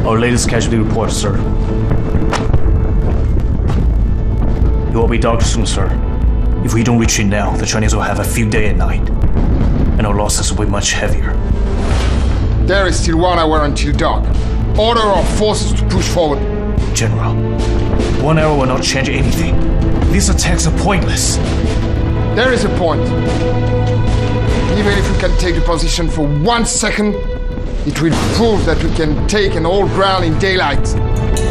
Our latest casualty report, sir. You will be docked soon, sir. If we don't retreat now, the Chinese will have a field day at night. And our losses will be much heavier. There is still 1 hour until dark. Order our forces to push forward. General, 1 hour will not change anything. These attacks are pointless. There is a point. Even if we can take the position for 1 second, it will prove that we can take and hold ground in daylight.